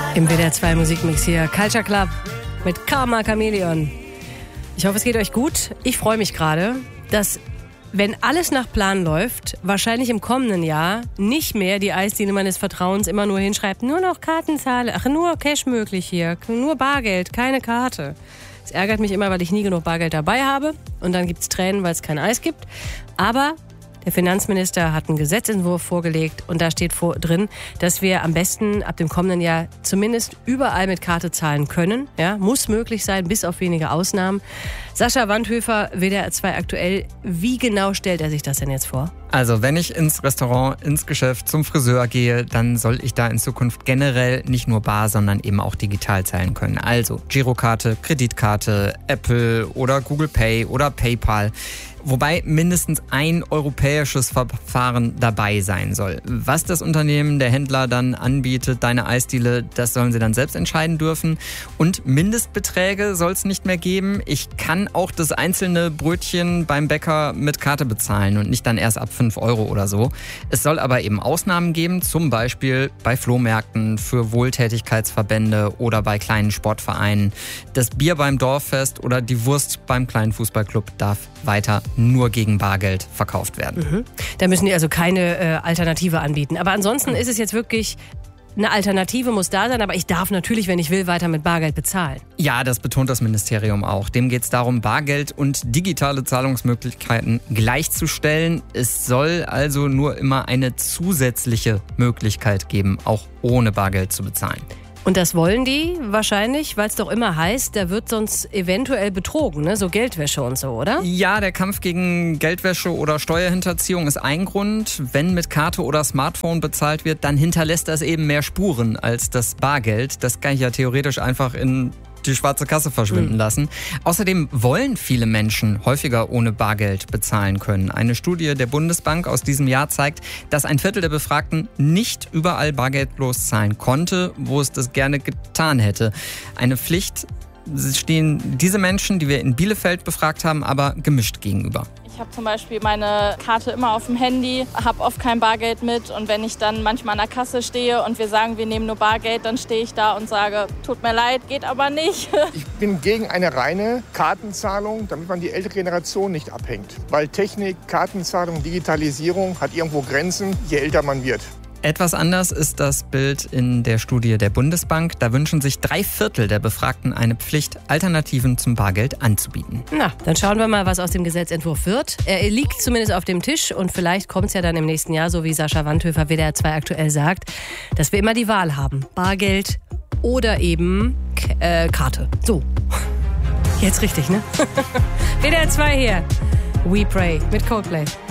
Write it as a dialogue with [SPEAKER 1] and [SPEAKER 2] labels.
[SPEAKER 1] Im WDR 2 Musikmix hier, Culture Club mit Karma Chameleon. Ich hoffe, es geht euch gut. Ich freue mich gerade, dass, wenn alles nach Plan läuft, wahrscheinlich im kommenden Jahr nicht mehr die Eisdiele meines Vertrauens immer nur hinschreibt, nur noch Kartenzahle, nur Cash möglich hier, nur Bargeld, keine Karte. Es ärgert mich immer, weil ich nie genug Bargeld dabei habe und dann gibt es Tränen, weil es kein Eis gibt. Aber der Finanzminister hat einen Gesetzentwurf vorgelegt und da steht drin, dass wir am besten ab dem kommenden Jahr zumindest überall mit Karte zahlen können. Ja, muss möglich sein, bis auf wenige Ausnahmen. Sascha Wandhöfer, WDR 2 aktuell. Wie genau stellt er sich das denn jetzt vor?
[SPEAKER 2] Also wenn ich ins Restaurant, ins Geschäft, zum Friseur gehe, dann soll ich da in Zukunft generell nicht nur bar, sondern eben auch digital zahlen können. Also Girokarte, Kreditkarte, Apple oder Google Pay oder PayPal. Wobei mindestens ein europäisches Verfahren dabei sein soll. Was das Unternehmen, der Händler dann anbietet, deine Eisdiele, das sollen sie dann selbst entscheiden dürfen. Und Mindestbeträge soll es nicht mehr geben. Ich kann auch das einzelne Brötchen beim Bäcker mit Karte bezahlen und nicht dann erst ab 5 Euro oder so. Es soll aber eben Ausnahmen geben, zum Beispiel bei Flohmärkten, für Wohltätigkeitsverbände oder bei kleinen Sportvereinen. Das Bier beim Dorffest oder die Wurst beim kleinen Fußballclub darf weiter nur gegen Bargeld verkauft werden.
[SPEAKER 1] Mhm. Da müssen die also keine Alternative anbieten. Aber ansonsten ist es jetzt wirklich, eine Alternative muss da sein, aber ich darf natürlich, wenn ich will, weiter mit Bargeld bezahlen.
[SPEAKER 2] Ja, das betont das Ministerium auch. Dem geht es darum, Bargeld und digitale Zahlungsmöglichkeiten gleichzustellen. Es soll also nur immer eine zusätzliche Möglichkeit geben, auch ohne Bargeld zu bezahlen.
[SPEAKER 1] Und das wollen die wahrscheinlich, weil es doch immer heißt, da wird sonst eventuell betrogen, ne? So Geldwäsche und so, oder?
[SPEAKER 2] Ja, der Kampf gegen Geldwäsche oder Steuerhinterziehung ist ein Grund. Wenn mit Karte oder Smartphone bezahlt wird, dann hinterlässt das eben mehr Spuren als das Bargeld. Das kann ich ja theoretisch einfach in die schwarze Kasse verschwinden lassen. Außerdem wollen viele Menschen häufiger ohne Bargeld bezahlen können. Eine Studie der Bundesbank aus diesem Jahr zeigt, dass ein Viertel der Befragten nicht überall bargeldlos zahlen konnte, wo es das gerne getan hätte. Eine Pflicht stehen diese Menschen, die wir in Bielefeld befragt haben, aber gemischt gegenüber.
[SPEAKER 3] Ich habe zum Beispiel meine Karte immer auf dem Handy, habe oft kein Bargeld mit und wenn ich dann manchmal an der Kasse stehe und wir sagen, wir nehmen nur Bargeld, dann stehe ich da und sage, tut mir leid, geht aber nicht.
[SPEAKER 4] Ich bin gegen eine reine Kartenzahlung, damit man die ältere Generation nicht abhängt. Weil Technik, Kartenzahlung, Digitalisierung hat irgendwo Grenzen, je älter man wird.
[SPEAKER 2] Etwas anders ist das Bild in der Studie der Bundesbank. Da wünschen sich 3/4 der Befragten eine Pflicht, Alternativen zum Bargeld anzubieten.
[SPEAKER 1] Na, dann schauen wir mal, was aus dem Gesetzentwurf wird. Er liegt zumindest auf dem Tisch und vielleicht kommt es ja dann im nächsten Jahr, so wie Sascha Wandhöfer WDR 2 aktuell sagt, dass wir immer die Wahl haben. Bargeld oder eben Karte. So, jetzt richtig, ne? WDR 2 hier. We Pray mit Coldplay.